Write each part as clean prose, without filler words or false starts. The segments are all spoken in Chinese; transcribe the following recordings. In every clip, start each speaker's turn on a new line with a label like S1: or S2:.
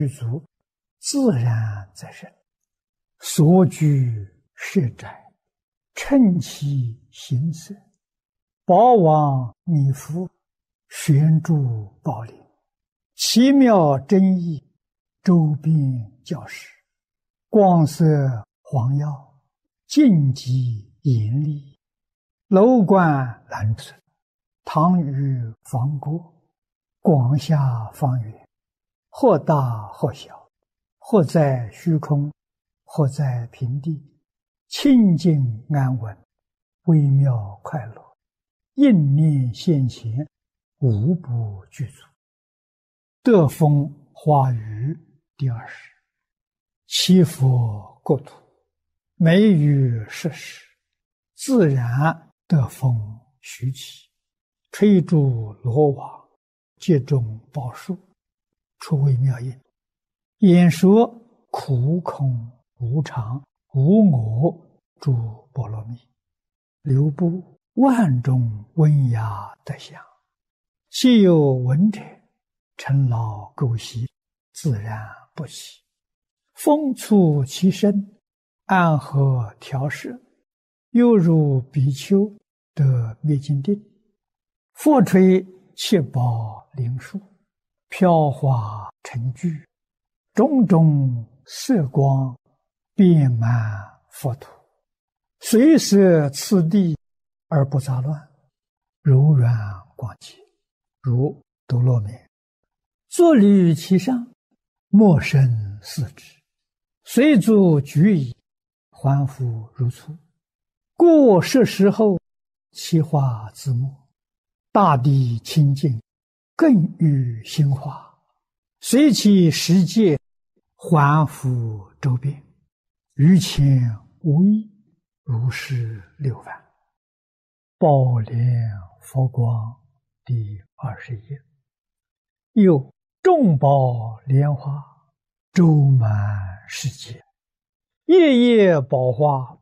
S1: 具足，自然则生。所居舍宅，称其形色，宝王弥覆，悬柱宝林，奇妙真意，周边教室，光色黄耀，净极严厉，楼观蓝色，堂宇方郭，广厦方圆，或大或小，或在虚空，或在平地，清净安稳，微妙快乐，应念现前，无不具足。德风华语第20。七佛国土，美于设施，自然德风徐起，垂柱罗网，接种宝树，出微妙音，演说苦空无常无我诸波罗蜜，流布万种温雅德相，其有闻者，尘劳垢习，自然不起。风促其身，安和调摄，犹如比丘得灭尽定。佛垂七宝灵树，飘华成聚，种种色光，遍满佛土，随摄次第而不杂乱，柔软广洁，如多罗蜜。坐立其上，莫生四肢，随足举矣，还复如初。过设时后，其化自没，大地清净，更与心化，随其世界，还复周遍，于前无异，如是六番。宝莲佛光第20页。又众宝莲花，周满世界，夜夜宝花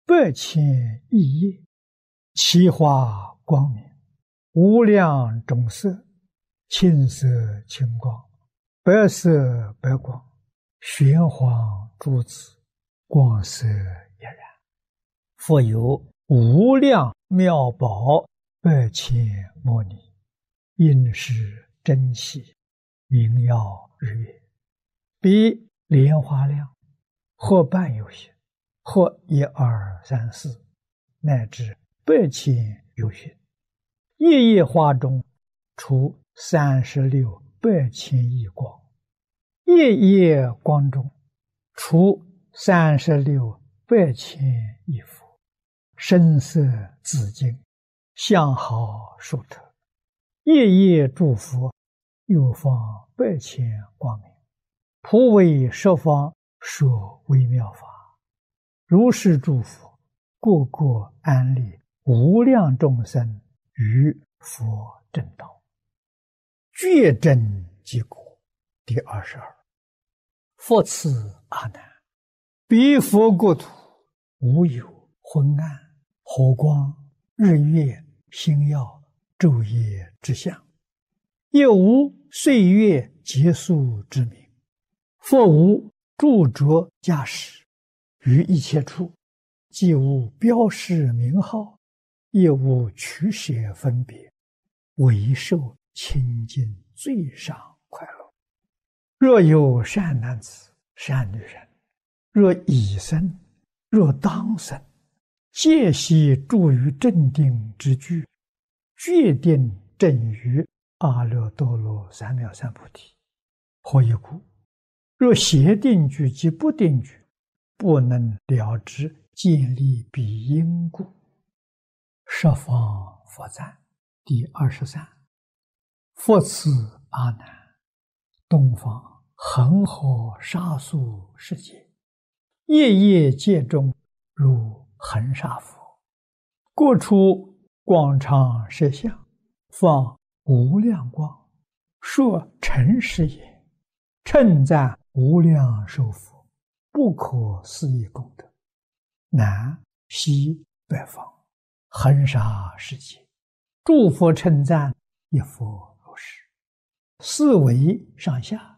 S1: 8,000亿叶，其花光明，无量种色，青色青光，白色白光，玄黄珠子，光色一然。复有无量妙宝8,000摩尼，应是珍稀，明耀日月，比莲花量，或半有形，或1、2、3、4，乃至8,000有形。夜夜花中，出36 8,000亿光；夜夜光中，出36 8,000亿佛。声色自净，相好殊特。夜夜诸佛，又放8,000光明，普为十方说微妙法。如是诸佛，个个安立无量众生于佛正道，觉真结果第22。复次阿难，彼佛国土，无有昏暗、火光、日月、星耀、昼夜之相，也无岁月结束之名，复无著着驾驶，于一切处，既无标示名号，也无取舍分别，唯受清净最上快乐。若有善男子、善女人，若已生，若当生，皆悉住于正定之具，决定正于阿耨多罗三藐三菩提。何以故？若邪定具及不定具，不能了知建立彼因故。十方佛赞第23。复次阿难，东方恒河沙数世界，夜夜界中如恒沙佛，各处广长舌相，放无量光，说诚实也，称赞无量寿佛，不可思议功德。南西北方恒沙世界，诸佛称赞，一佛如是。四维上下，